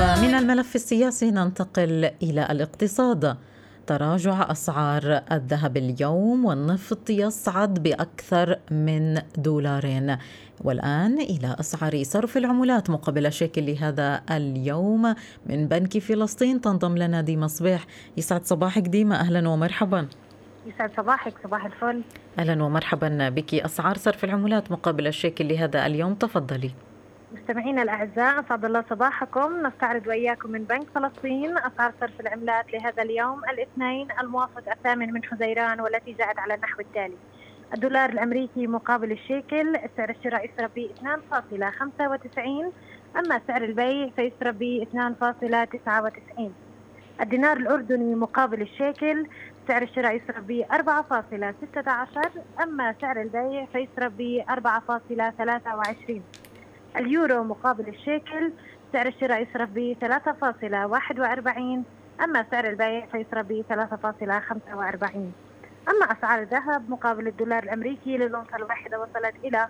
ومن الملف السياسي ننتقل إلى الاقتصاد. تراجع أسعار الذهب اليوم، والنفط يصعد بأكثر من $2. والآن إلى أسعار صرف العملات مقابل الشيكل لهذا اليوم. من بنك فلسطين تنضم لنا ديما صبيح. يسعد صباحك ديما، أهلا ومرحبا. يسعد صباحك، صباح الفل. أهلا ومرحبا بك. أسعار صرف العملات مقابل الشيكل لهذا اليوم، تفضلي. مستمعينا الأعزاء، أسعد الله صباحكم. نستعرض وإياكم من بنك فلسطين أسعار صرف العملات لهذا اليوم الاثنين الموافق 8 من حزيران، والتي جاءت على النحو التالي: الدولار الأمريكي مقابل الشيكل سعر الشراء يسرى ب 2.95، أما سعر البيع فيسرى ب 2.99. الدينار الأردني مقابل الشيكل سعر الشراء يسرى ب 4.16، أما سعر البيع فيسرى ب 4.23. اليورو مقابل الشيكل سعر الشراء يسرى ب 3.41، أما سعر البيع فيسرى ب 3.45. أما أسعار الذهب مقابل الدولار الأمريكي للأونصة الواحدة وصلت إلى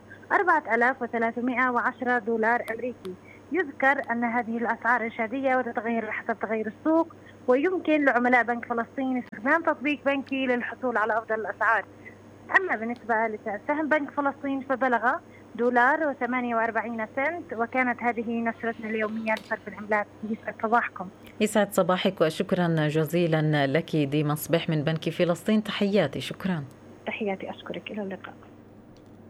$4310 أمريكي. يذكر أن هذه الأسعار إرشادية وتتغير حسب تغير السوق، ويمكن لعملاء بنك فلسطين استخدام تطبيق بنكي للحصول على أفضل الأسعار. أما بالنسبة لسهم بنك فلسطين فبلغ $1.48، وكانت هذه نشرتنا اليومية لصرف العملات. يسعد صباحكم. يسعد صباحك وشكرا جزيلا لك ديما صبيح من بنك فلسطين. تحياتي، شكرا. تحياتي، أشكرك، إلى اللقاء.